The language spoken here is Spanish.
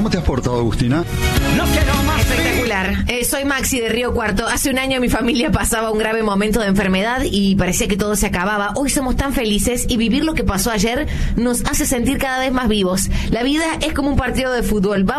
¿Cómo te has portado, Agustina? No quiero más. Espectacular. Soy Maxi de Río Cuarto. Hace un año mi familia pasaba un grave momento de enfermedad y parecía que todo se acababa. Hoy somos tan felices y vivir lo que pasó ayer nos hace sentir cada vez más vivos. La vida es como un partido de fútbol. Vamos